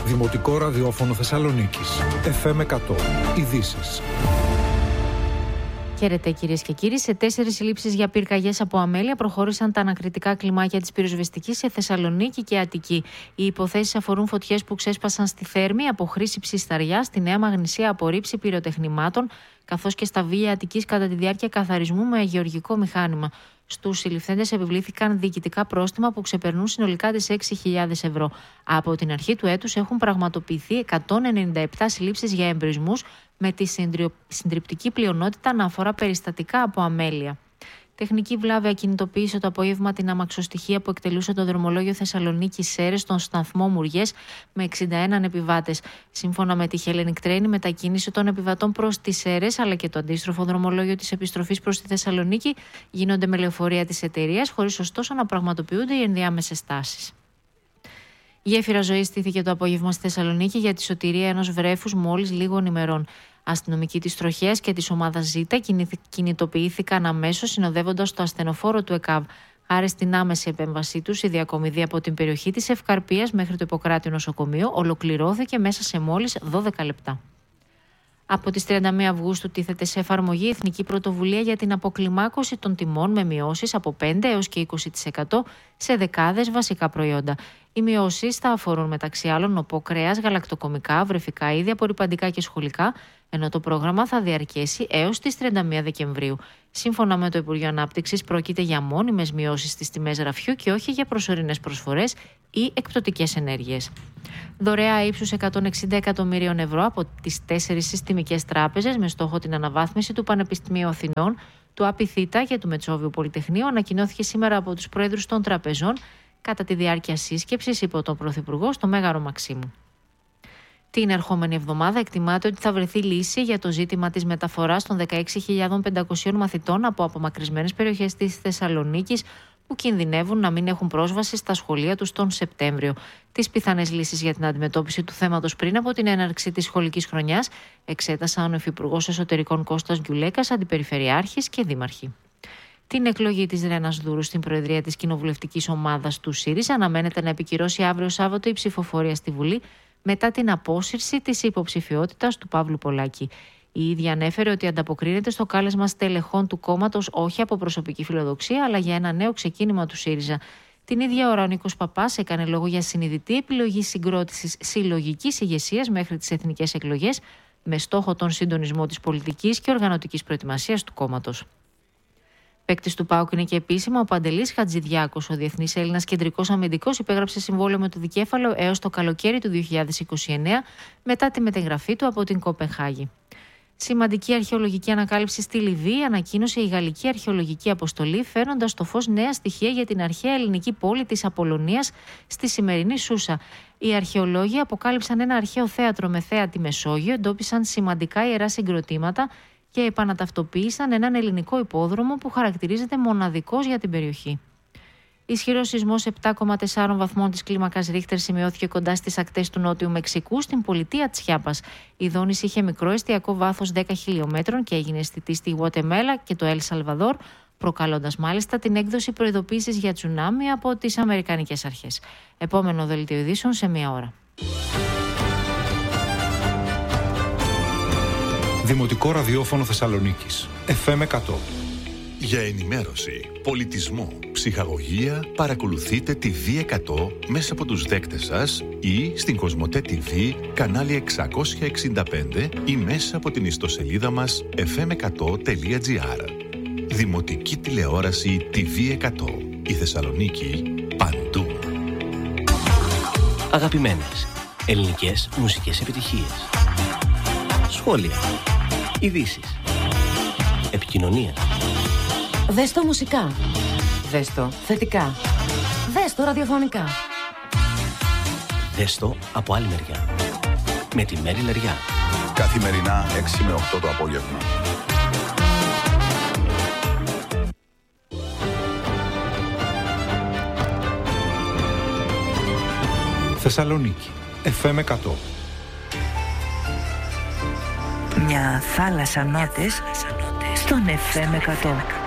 Δημοτικό ραδιόφωνο Θεσσαλονίκης. FM 100. Ειδήσεις. Χαίρετε κυρίες και κύριοι. Σε 4 συλλήψεις για πυρκαγιές από αμέλεια προχώρησαν τα ανακριτικά κλιμάκια της πυροσβεστικής σε Θεσσαλονίκη και Αττική. Οι υποθέσεις αφορούν φωτιές που ξέσπασαν στη Θέρμη από χρήση ψισταριά, στη Νέα Μαγνησία από ρήψη πυροτεχνημάτων, καθώς και στα Βίλια Αττικής κατά τη διάρκεια καθαρισμού με γεωργικό μηχάνημα. Στους συλληφθέντες επιβλήθηκαν διοικητικά πρόστιμα που ξεπερνούν συνολικά τις 6.000 ευρώ. Από την αρχή του έτους έχουν πραγματοποιηθεί 197 συλλήψεις για εμπρισμούς, με τη συντριπτική πλειονότητα να αφορά περιστατικά από αμέλεια. Τεχνική βλάβη ακινητοποίησε το απόγευμα την αμαξοστοιχεία που εκτελούσε το δρομολόγιο Θεσσαλονίκη-Σέρρες στον σταθμό Μουριές με 61 επιβάτες. Σύμφωνα με τη Hellenic Train, η μετακίνηση των επιβατών προς τις Σέρρες αλλά και το αντίστροφο δρομολόγιο της επιστροφής προς τη Θεσσαλονίκη γίνονται με λεωφορεία της εταιρείας, χωρίς ωστόσο να πραγματοποιούνται οι ενδιάμεσες στάσεις. Γέφυρα ζωής στήθηκε το απόγευμα στη Θεσσαλονίκη για τη σωτηρία ενός βρέφους μόλις λίγων ημερών. Αστυνομικοί της Τροχέας και της ομάδας Ζήτα κινητοποιήθηκαν αμέσως, συνοδεύοντας το ασθενοφόρο του ΕΚΑΒ. Χάρη στην άμεση επέμβασή τους, η διακομιδή από την περιοχή της Ευκαρπίας μέχρι το Ιπποκράτιο νοσοκομείο ολοκληρώθηκε μέσα σε μόλις 12 λεπτά. Από τις 31 Αυγούστου τίθεται σε εφαρμογή η Εθνική Πρωτοβουλία για την αποκλιμάκωση των τιμών με μειώσεις από 5% έως και 20% σε δεκάδες βασικά προϊόντα. Οι μειώσεις θα αφορούν μεταξύ άλλων νοπό κρέας, γαλακτοκομικά, βρεφικά είδη, απορρυπαντικά και σχολικά, ενώ το πρόγραμμα θα διαρκέσει έως τις 31 Δεκεμβρίου. Σύμφωνα με το Υπουργείο Ανάπτυξης, πρόκειται για μόνιμες μειώσεις στις τιμές ραφιού και όχι για προσωρινές προσφορές ή εκπτωτικές ενέργειες. Δωρεά ύψους 160 εκατομμυρίων ευρώ από τις 4 συστημικές τράπεζες με στόχο την αναβάθμιση του Πανεπιστημίου Αθηνών, του ΑΠΙΘΙΤΑ και του Μετσόβιου Πολυτεχνείου ανακοινώθηκε σήμερα από τους πρόεδρους των τραπεζών κατά τη διάρκεια σύσκεψης υπό τον Πρωθυπουργό στο Μέγαρο Μαξίμου. Την ερχόμενη εβδομάδα εκτιμάται ότι θα βρεθεί λύση για το ζήτημα της μεταφοράς των 16.500 μαθητών από απομακρυσμένες περιοχές της Θεσσαλονίκης που κινδυνεύουν να μην έχουν πρόσβαση στα σχολεία τους τον Σεπτέμβριο. Τις πιθανές λύσεις για την αντιμετώπιση του θέματος πριν από την έναρξη της σχολικής χρονιάς εξέτασαν ο Υφυπουργός Εσωτερικών Κώστας Γκιουλέκας, αντιπεριφερειάρχης και δήμαρχοι. Την εκλογή της Ρένας Δούρου στην Προεδρία της Κοινοβουλευτικής Ομάδας του ΣΥΡΙΖΑ αναμένεται να επικυρώσει αύριο Σάββατο η ψηφοφορία στη Βουλή μετά την απόσυρση της υποψηφιότητας του Παύλου Πολάκη. Η ίδια ανέφερε ότι ανταποκρίνεται στο κάλεσμα στελεχών του κόμματος όχι από προσωπική φιλοδοξία, αλλά για ένα νέο ξεκίνημα του ΣΥΡΙΖΑ. Την ίδια ώρα ο Νίκος Παπάς έκανε λόγο για συνειδητή επιλογή συγκρότησης συλλογικής ηγεσίας μέχρι τις εθνικές εκλογές, με στόχο τον συντονισμό της πολιτικής και οργανωτικής προετοιμασίας του κόμματος. Παίκτης του ΠΑΟΚ είναι και επίσημα ο Παντελής Χατζηδιάκος. Ο διεθνής Έλληνας κεντρικός αμυντικός υπέγραψε συμβόλαιο με το δικέφαλο έως το καλοκαίρι του 2029, μετά τη μετεγγραφή του από την Κοπενχάγη. Σημαντική αρχαιολογική ανακάλυψη στη Λιβύη ανακοίνωσε η Γαλλική Αρχαιολογική Αποστολή, φέρνοντας στο φως νέα στοιχεία για την αρχαία ελληνική πόλη της Απολωνίας στη σημερινή Σούσα. Οι αρχαιολόγοι αποκάλυψαν ένα αρχαίο θέατρο με θέα τη Μεσόγειο, εντόπισαν σημαντικά ιερά συγκροτήματα και επαναταυτοποίησαν έναν ελληνικό υπόδρομο που χαρακτηρίζεται μοναδικός για την περιοχή. Ισχυρός σεισμός 7,4 βαθμών της κλίμακας Ρίχτερ σημειώθηκε κοντά στις ακτές του Νότιου Μεξικού, στην πολιτεία Τσιάπας. Η δόνηση είχε μικρό εστιακό βάθος 10 χιλιόμετρων και έγινε αισθητή στη Γουατεμάλα και το Ελ Σαλβαδόρ, προκαλώντας μάλιστα την έκδοση προειδοποίησης για τσουνάμι από τις Αμερικανικές αρχές. Επόμενο δελτίο ειδήσεων σε 1 ώρα. Δημοτικό ραδιόφωνο Θεσσαλονίκης. FM 100. Για ενημέρωση, πολιτισμό, ψυχαγωγία, παρακολουθείτε τη V100 μέσα από τους δέκτες σας ή στην Κοσμοτέ TV, κανάλι 665 ή μέσα από την ιστοσελίδα μας fm100.gr. Δημοτική τηλεόραση TV100. Η Θεσσαλονίκη παντού. Αγαπημένες ελληνικές μουσικές επιτυχίες. Σχόλια. Ειδήσεις. Επικοινωνία. Δες το μουσικά. Δες το θετικά. Δες το ραδιοφωνικά. Δες το από άλλη μεριά. Με τη Μέρη Λεριά. Καθημερινά 6 με 8 το απόγευμα. Θεσσαλονίκη. FM 100. Μια θάλασσα νότες στον FM 100.